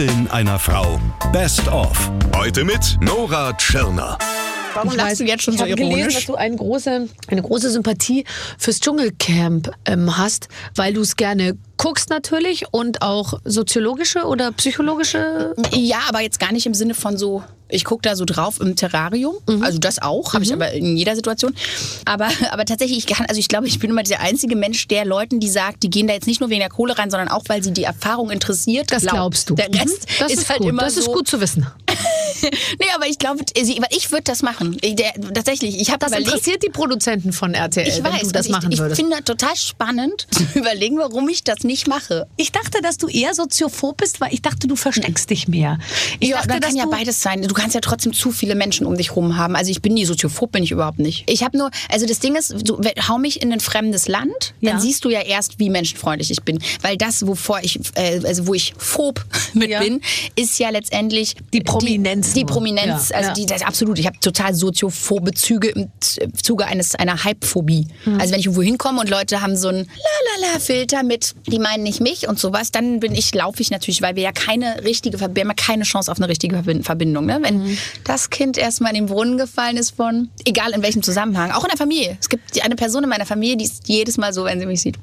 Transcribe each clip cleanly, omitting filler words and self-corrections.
Waffeln einer Frau. Best of. Heute mit Nora Tschirner. Warum lachst du jetzt schon so ironisch? Ich habe gelesen, dass du eine große Sympathie fürs Dschungelcamp hast, weil du es gerne guckst natürlich und auch soziologische oder psychologische... Ja, aber jetzt gar nicht im Sinne von so, ich gucke da so drauf im Terrarium, also das auch, habe ich aber in jeder Situation. Aber tatsächlich, ich glaube, ich bin immer der einzige Mensch, der Leuten, die sagt, die gehen da jetzt nicht nur wegen der Kohle rein, sondern auch, weil sie die Erfahrung interessiert. Das glaubst du. Der Rest das ist halt gut. Immer das ist gut zu wissen. Nee, aber ich glaube, ich würde das machen. Tatsächlich, ich habe das überlegt, interessiert die Produzenten von RTL, ich weiß, wenn du das machen würdest. Ich finde total spannend zu überlegen, warum ich das nicht mache. Ich dachte, dass du eher soziophob bist, weil ich dachte, du versteckst dich mehr. Ich dachte, das kann ja beides sein. Du kannst ja trotzdem zu viele Menschen um dich rum haben. Also ich bin nie soziophob, bin ich überhaupt nicht. Ich habe nur, also das Ding ist, hau mich in ein fremdes Land, dann siehst du ja erst, wie menschenfreundlich ich bin. Weil das, wo ich phob bin, ist ja letztendlich die Prominenz. Die Prominenz, das absolut. Ich habe total soziophobe Züge im Zuge einer Hypephobie. Also wenn ich irgendwo hinkomme und Leute haben so einen Lalala-Filter mit, die meinen nicht mich und sowas, dann laufe ich natürlich, weil wir ja keine Chance auf eine richtige Verbindung. Ne? Wenn das Kind erstmal in den Brunnen gefallen ist egal in welchem Zusammenhang, auch in der Familie. Es gibt eine Person in meiner Familie, die ist jedes Mal so, wenn sie mich sieht.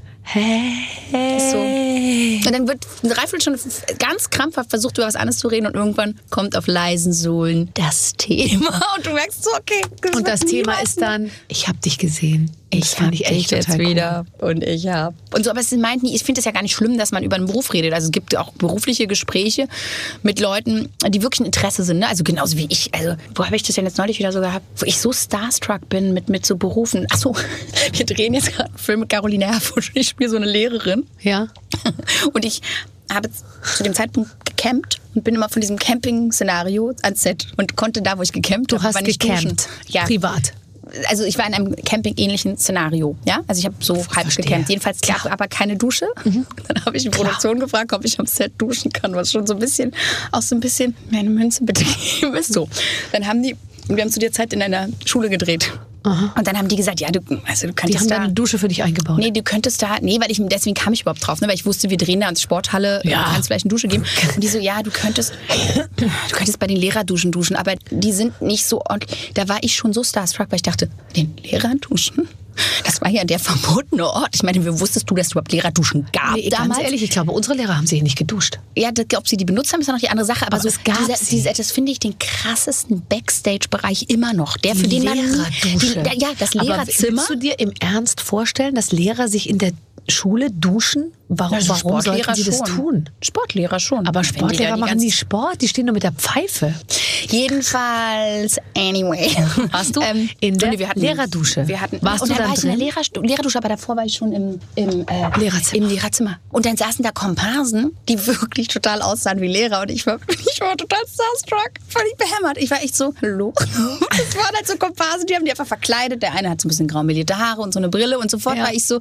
Hey. So. Und dann wird eine Dreiviertelstunde ganz krampfhaft versucht, über was anderes zu reden und irgendwann kommt auf leisen Sohlen das Thema und du merkst so, okay. Und das Thema ist dann, ich habe dich gesehen. Ich habe dich jetzt wieder und ich habe. Und so, aber es meint nie, ich finde es ja gar nicht schlimm, dass man über einen Beruf redet. Also es gibt auch berufliche Gespräche mit Leuten, die wirklich ein Interesse sind. Ne? Also genauso wie ich. Also wo habe ich das denn jetzt neulich wieder so gehabt? Wo ich so starstruck bin mit so Berufen. Achso, wir drehen jetzt gerade einen Film mit Caroline Herfurth. Ich spiele so eine Lehrerin. Ja. Und ich habe zu dem Zeitpunkt gecampt und bin immer von diesem Camping-Szenario ans Set und konnte da, wo ich gecampt habe, aber nicht gecampt? Ja. Privat? Also ich war in einem Camping-ähnlichen Szenario, ja? Also ich habe so halb gecampt. Jedenfalls gab aber keine Dusche. Dann habe ich die Produktion gefragt, ob ich am Set duschen kann, was schon so ein bisschen meine Münze bitte geben ist. So. Dann wir haben zu der Zeit in einer Schule gedreht. Aha. Und dann haben die gesagt, ja, du könntest da... Die haben da eine Dusche für dich eingebaut? Nee, deswegen kam ich überhaupt drauf, ne, weil ich wusste, wir drehen da ins Sporthalle, du kannst vielleicht eine Dusche geben. Und die so, ja, du könntest bei den Lehrerduschen duschen, aber die sind nicht so ordentlich. Da war ich schon so starstruck, weil ich dachte, den Lehrerduschen? Das war ja der verbotene Ort. Ich meine, wusstest du, dass es überhaupt Lehrerduschen gab damals? Ganz ehrlich, ich glaube, unsere Lehrer haben sie hier nicht geduscht. Ja, ob sie die benutzt haben, ist ja noch die andere Sache. Aber so es gab das finde ich den krassesten Backstage-Bereich immer noch. Der für den Lehrerdusche. Das Lehrerzimmer. Aber willst du dir im Ernst vorstellen, dass Lehrer sich in der Schule duschen? Warum sollten sie das tun? Sportlehrer schon. Aber Sportlehrer machen nie Sport, die stehen nur mit der Pfeife. Jedenfalls, anyway. Warst du in der Lehrerdusche? Warst du dann drin? In der Lehrerdusche, aber davor war ich schon im Lehrerzimmer. Und dann saßen da Komparsen, die wirklich total aussahen wie Lehrer. Und ich war total starstruck, völlig behämmert. Ich war echt so, hallo? Das waren halt so Komparsen, die haben die einfach verkleidet. Der eine hat so ein bisschen graumelierte Haare und so eine Brille. Und sofort war ich so...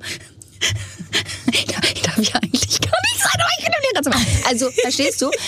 Ich darf ja eigentlich gar nicht sein, aber ich bin im Lehrerzimmer. Also, verstehst du?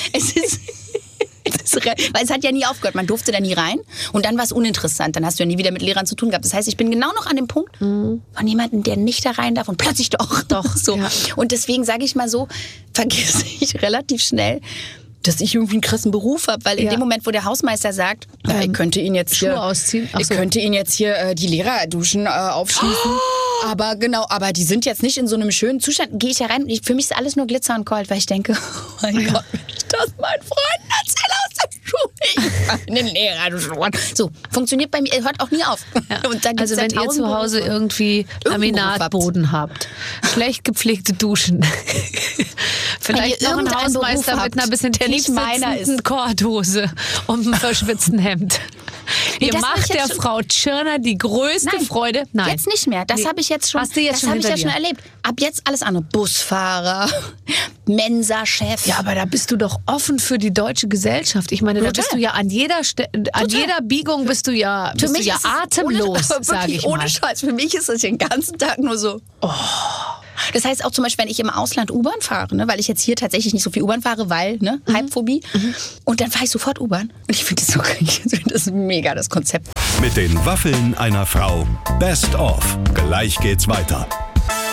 Weil es hat ja nie aufgehört. Man durfte da nie rein. Und dann war es uninteressant. Dann hast du ja nie wieder mit Lehrern zu tun gehabt. Das heißt, ich bin genau noch an dem Punkt von jemandem, der nicht da rein darf und plötzlich doch. So. Ja. Und deswegen sage ich mal so, vergesse ich relativ schnell, dass ich irgendwie einen krassen Beruf habe, weil in dem Moment, wo der Hausmeister sagt, ich könnte Ihnen jetzt hier, könnte Ihnen jetzt hier die Lehrerduschen aufschließen, aber die sind jetzt nicht in so einem schönen Zustand, gehe ich ja rein. Für mich ist alles nur Glitzer und Gold, weil ich denke, oh mein Gott, wenn ich das meinen Freunden erzähle aus der Schule, ich war in den Lehrerduschen. So, funktioniert bei mir, hört auch nie auf. Ja. Und also wenn ihr zu Hause irgendwie Laminatboden habt, schlecht gepflegte Duschen, vielleicht noch ein Hausmeister mit einer bisschen tief sitzenden Korthose und einem verschwitzten Hemd. Ihr macht der Frau Tschirner die größte Freude. Nein, jetzt nicht mehr. Das habe ich jetzt schon. Hast du jetzt schon erlebt. Ab jetzt alles andere. Busfahrer, Mensa-Chef. Ja, aber da bist du doch offen für die deutsche Gesellschaft. Ich meine, da bist du ja an jeder Biegung bist du ja atemlos, sage ich mal. Ohne Scheiß. Für mich ist das den ganzen Tag nur so. Oh. Das heißt auch zum Beispiel, wenn ich im Ausland U-Bahn fahre, ne, weil ich jetzt hier tatsächlich nicht so viel U-Bahn fahre, weil, Hypephobie. Und dann fahre ich sofort U-Bahn. Und ich finde das so das ist mega, das Konzept. Mit den Waffeln einer Frau. Best of. Gleich geht's weiter.